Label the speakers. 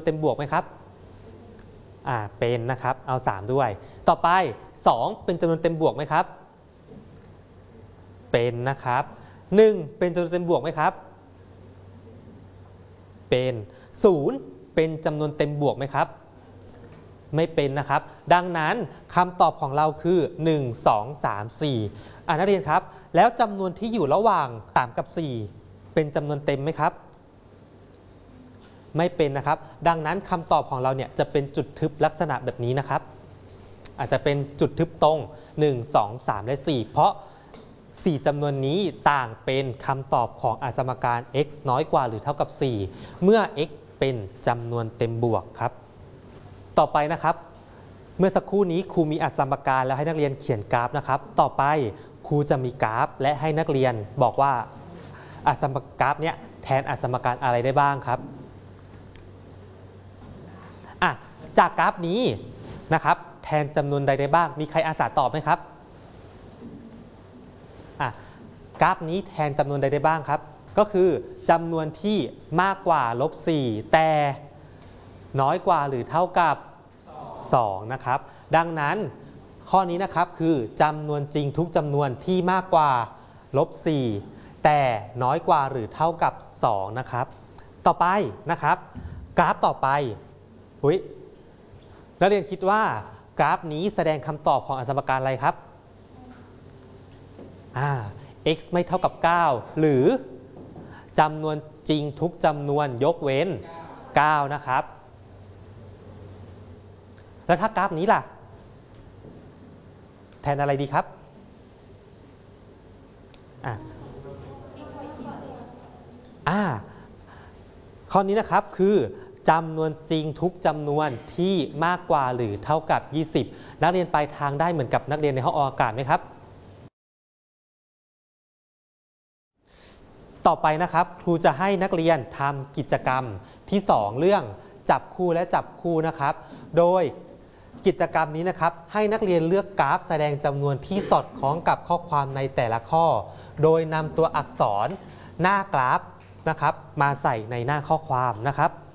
Speaker 1: เต็มบวกไหมครับเป็นนะครับเอา3ด้วยต่อไป2เป็นจำนวนเต็มบวกไหมครับเป็นนะครับ1เป็นจำนวนเต็มบวกไหมครับเป็น0เป็นจำนวนเต็มบวกไหมครับไม่เป็นนะครับดังนั้นคำตอบของเราคือ1 2 3 4นักเรียนครับแล้วจำนวนที่อยู่ระหว่าง3กับ4เป็นจำนวนเต็มไหมครับไม่เป็นนะครับดังนั้นคำตอบของเราเนี่ยจะเป็นจุดทึบลักษณะแบบนี้นะครับอาจจะเป็นจุดทึบตรง1 2 3และ4เพราะ4จำนวนนี้ต่างเป็นคำตอบของสมการ x น้อยกว่าหรือเท่ากับ4เมื่อ x เป็นจำนวนเต็มบวกครับต่อไปนะครับเมื่อสักครู่นี้ครูมีสมการแล้วให้นักเรียนเขียนกราฟนะครับต่อไปครูจะมีกราฟและให้นักเรียนบอกว่าสมการกราฟเนี่ยแทนสมการอะไรได้บ้างครับจากกราฟนี้นะครับแทนจำนวนใดได้บ้างมีใครอาสาตอบไหมครับกราฟนี้แทนจำนวนใดได้บ้างครับก็คือจำนวนที่มากกว่า-4แต่น้อยกว่าหรือเท่ากับ2นะครับดังนั้นข้อนี้นะครับคือจำนวนจริงทุกจำนวนที่มากกว่า-4แต่น้อยกว่าหรือเท่ากับ2นะครับต่อไปนะครับกราฟต่อไปนักเรียนคิดว่ากราฟนี้แสดงคำตอบของสมการอะไรครับx ไม่เท่ากับ9หรือจำนวนจริงทุกจำนวนยกเว้น9นะครับแล้วถ้ากราฟนี้ล่ะแทนอะไรดีครับข้อนี้นะครับคือจำนวนจริงทุกจำนวนที่มากกว่าหรือเท่ากับ20นักเรียนปลายทางได้เหมือนกับนักเรียนในห้องออกอากาศไหมครับต่อไปนะครับครูจะให้นักเรียนทำกิจกรรมที่2เรื่องจับคู่และจับคู่นะครับโดยกิจกรรมนี้นะครับให้นักเรียนเลือกกราฟแสดงจำนวนที่สอดคล้องกับข้อความในแต่ละข้อโดยนำตัวอักษรหน้ากราฟนะครับมาใส่ในหน้าข้อความนะครับ